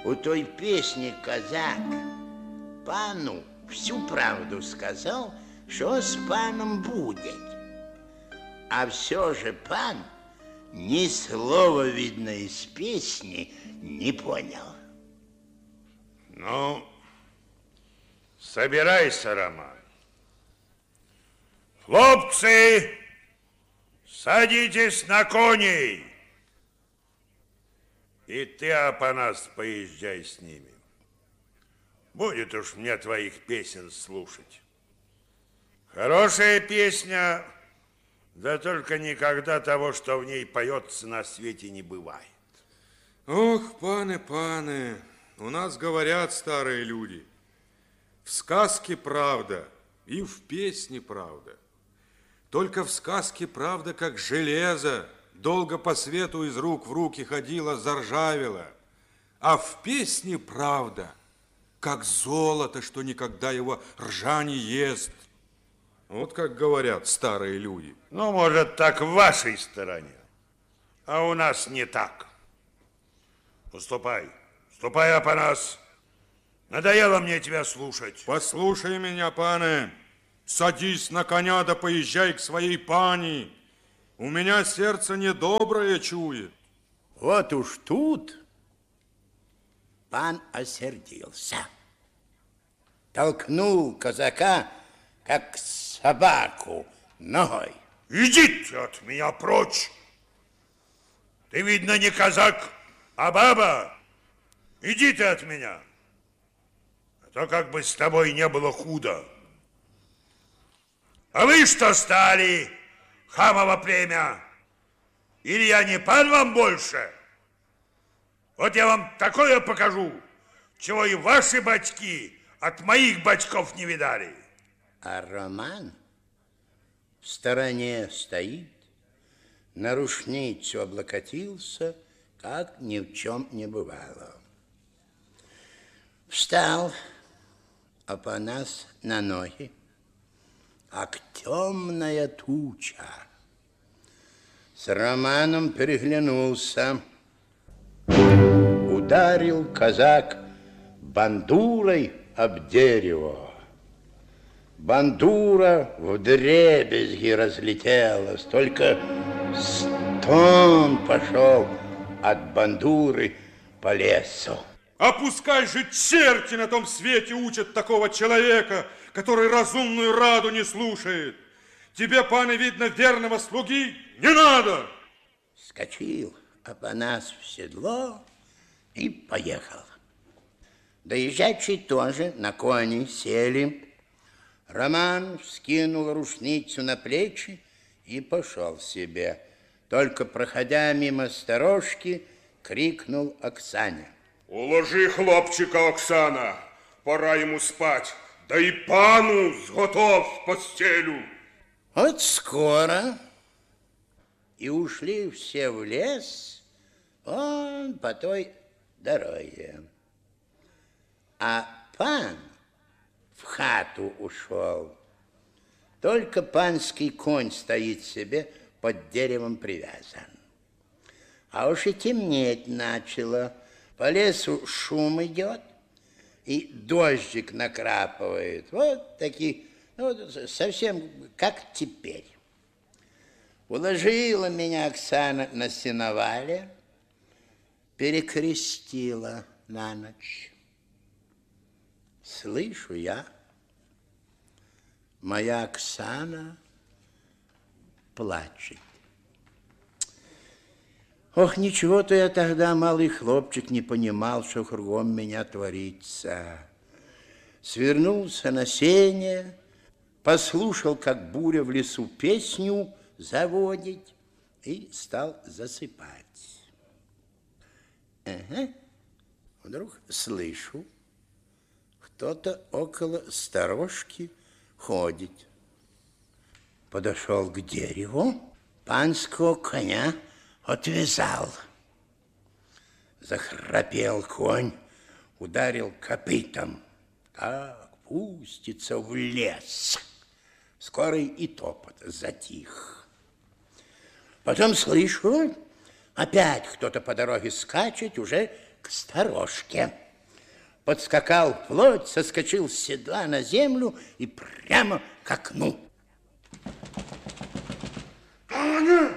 У той песни казак пану всю правду сказал, что с паном будет. А все же пан ни слова, видно, из песни не понял. Ну, собирайся, Роман. Хлопцы, садитесь на коней. И ты, Апанас, поезжай с ними. Будет уж мне твоих песен слушать. Хорошая песня, да только никогда того, что в ней поется, на свете не бывает. Ох, паны, у нас говорят старые люди, в сказке правда и в песне правда. Только в сказке правда, как железо, долго по свету из рук в руки ходила, заржавела. А в песне правда, как золото, что никогда его ржа не ест. Вот как говорят старые люди. Ну, может, так в вашей стороне, а у нас не так. Уступай, ступай, Апанас. Надоело мне тебя слушать. Послушай меня, пане. Садись на коня, да поезжай к своей пани. У меня сердце недоброе чует. Вот уж тут пан осердился. Толкнул казака, как собаку, ногой. Идите от меня прочь. Ты, видно, не казак, а баба. Иди ты от меня. А то как бы с тобой не было худо. А вы что стали, хамово племя? Или я не пан вам больше? Вот я вам такое покажу, чего и ваши батьки от моих батьков не видали. А Роман в стороне стоит, на рушницу облокотился, как ни в чем не бывало. Встал Апанас на ноги, как темная туча. С Романом переглянулся. Ударил казак бандурой об дерево. Бандура вдребезги разлетелась, только стон пошел от бандуры по лесу. А пускай же черти на том свете учат такого человека, который разумную раду не слушает. Тебе, пане, видно, верного слуги не надо. Скочил Апанас в седло и поехал. Доезжачие тоже на кони сели. Роман вскинул рушницу на плечи и пошел себе. Только проходя мимо сторожки, крикнул Оксане. Уложи хлопчика, Оксана, пора ему спать. Да и пану сготов в постелю. Вот скоро и ушли все в лес, он по той дороге. А пан в хату ушел. Только панский конь стоит себе под деревом привязан. А уж и темнеть начало. По лесу шум идет, и дождик накрапывает. Вот такие, вот совсем как теперь. Уложила меня Оксана на сеновале, перекрестила на ночь. Слышу я, моя Оксана плачет. Ох, ничего-то я тогда, малый хлопчик, не понимал, что кругом меня творится. Свернулся на сене, послушал, как буря в лесу песню заводит, и стал засыпать. Ага. Вдруг слышу, кто-то около сторожки ходит. Подошел к дереву, панского коня отвязал. Захрапел конь, ударил копытом. Так пустится в лес. Скоро и топот затих. Потом слышу, опять кто-то по дороге скачет, уже к сторожке. Подскакал вплоть, соскочил с седла на землю и прямо к окну. Паня!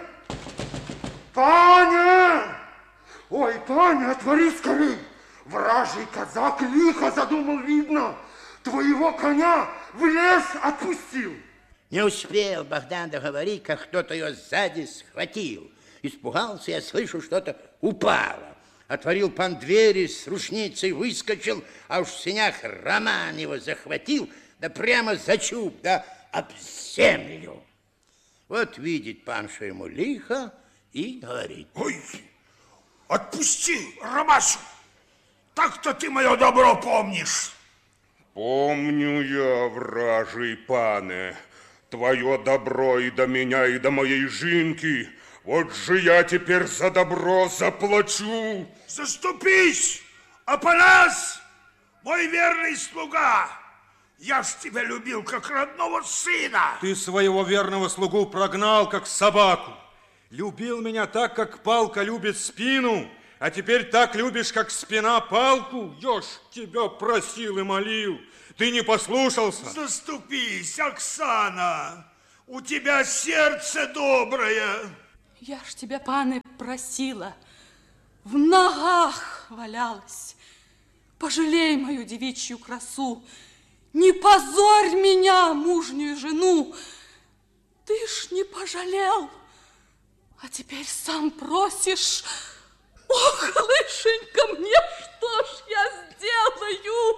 Паня! Ой, Паня, отвори скорей! Вражий казак лихо задумал, видно. Твоего коня в лес отпустил. Не успел Богдан договорить, как кто-то ее сзади схватил. Испугался, я слышу, что-то упало. Отворил пан двери, с рушницей выскочил, а уж в сенях Роман его захватил, да прямо за чуб, да об землю. Вот видит пан, что ему лихо, и говорит: ой, отпусти, Ромашу, так-то ты мое добро помнишь. Помню я, вражий пане, твое добро и до меня, и до моей жинки. Вот же я теперь за добро заплачу. Заступись, Апанас, мой верный слуга. Я ж тебя любил, как родного сына. Ты своего верного слугу прогнал, как собаку. Любил меня так, как палка любит спину, а теперь так любишь, как спина палку. Я ж тебя просил и молил, ты не послушался. Заступись, Оксана, у тебя сердце доброе. Я ж тебя, пане, просила, в ногах валялась. Пожалей мою девичью красу, не позорь меня, мужнюю жену. Ты ж не пожалел, а теперь сам просишь. Ох, лышенька, мне что ж я сделаю?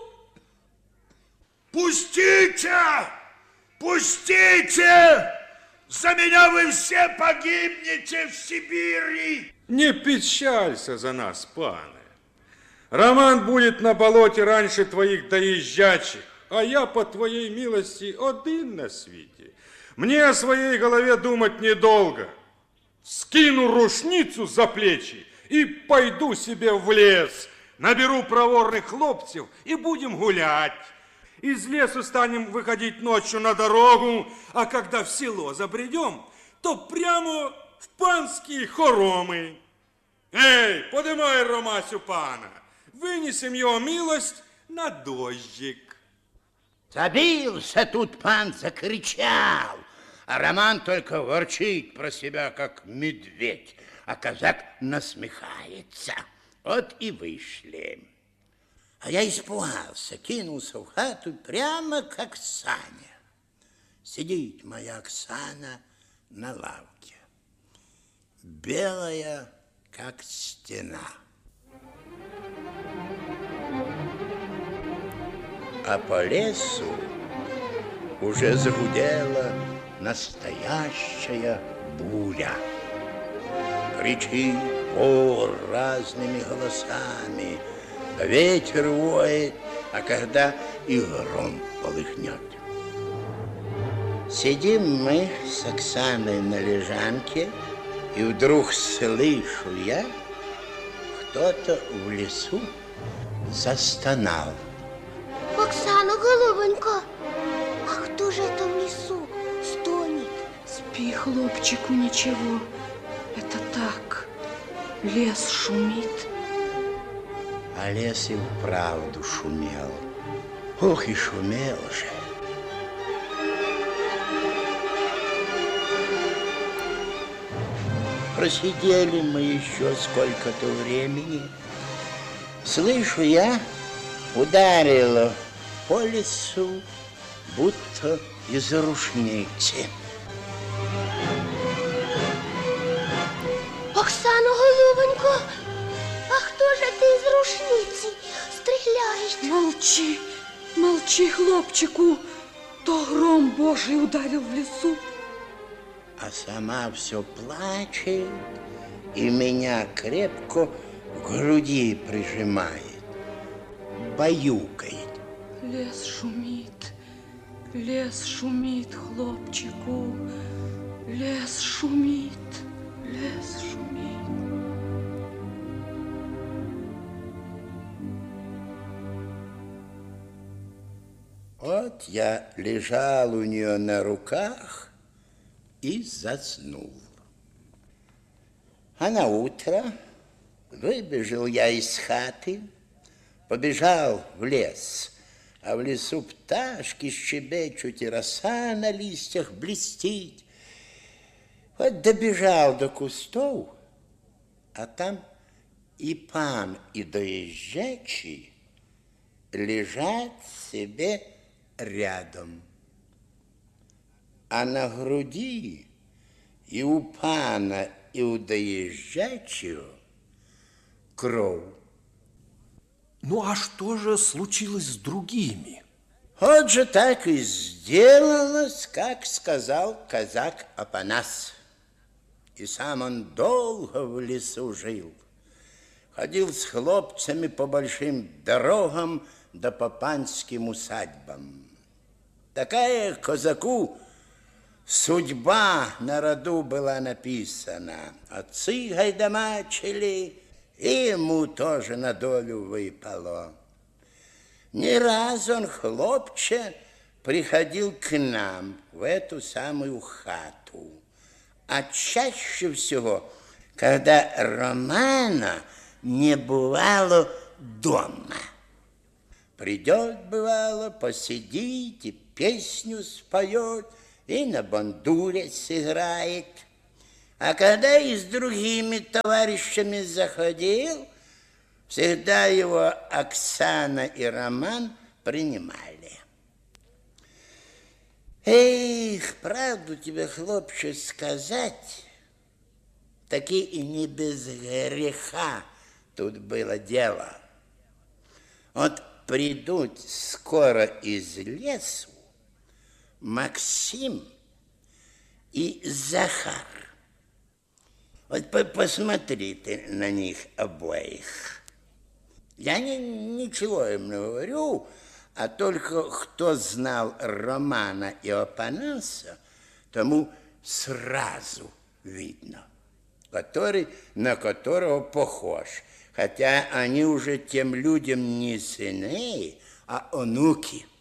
Пустите! Пустите! За меня вы все погибнете в Сибири! Не печалься за нас, пане. Роман будет на болоте раньше твоих доезжачих, а я, по твоей милости, один на свете. Мне о своей голове думать недолго. Скину рушницу за плечи и пойду себе в лес. Наберу проворных хлопцев и будем гулять. Из лесу станем выходить ночью на дорогу, а когда в село забредем, то прямо в панские хоромы. Эй, подымай Ромасю пана, вынесем его милость на дождик. Забился тут пан, закричал, а Роман только ворчит про себя, как медведь, а казак насмехается. Вот и вышли. А я испугался, кинулся в хату прямо как Саня. Сидит моя Оксана на лавке, белая, как стена. А по лесу уже загудела настоящая буря. Кричит вор разными голосами, ветер воет, а когда и гром полыхнет. Сидим мы с Оксаной на лежанке, и вдруг слышу я, кто-то в лесу застонал. Оксана, голубонька, а кто же это в лесу стонет? Спи, хлопчику, ничего. Это так, лес шумит. А лес и вправду шумел. Ох, и шумел же. Просидели мы еще сколько-то времени. Слышу я, ударило по лесу, будто из рушницы. Оксана, голубонька, а кто же ты из рушницы стреляешь? Молчи, молчи, хлопчику, то гром Божий ударил в лесу. А сама все плачет и меня крепко к груди прижимает, баюкает. Лес шумит, хлопчику, лес шумит, лес шумит. Вот я лежал у нее на руках и заснул. А на утро Выбежал я из хаты, побежал в лес, а в лесу пташки щебечут, и роса на листьях блестит. Вот добежал до кустов, а там и пан, и доезжачий лежат себе рядом. А на груди и у пана, и у доезжачего кровь. Ну, а что же случилось с другими? Вот же так и сделалось, как сказал казак Апанас. И сам он долго в лесу жил. Ходил с хлопцами по большим дорогам да по панским усадьбам. Такая казаку судьба на роду была написана. Отцы гайдамачили, и ему тоже на долю выпало. Не раз он, хлопче, приходил к нам в эту самую хату. А чаще всего, когда Романа не бывало дома. Придет, бывало, посидит и песню споет, и на бандуре сыграет. А когда и с другими товарищами заходил, всегда его Оксана и Роман принимали. Эх, правду тебе, хлопче, сказать, таки и не без греха тут было дело. Вот придут скоро из лесу Максим и Захар. Вот посмотри ты на них обоих. Я ничего им не говорю, а только кто знал Романа и Апанаса, тому сразу видно, который на которого похож. Хотя они уже тем людям не сыны, а онуки.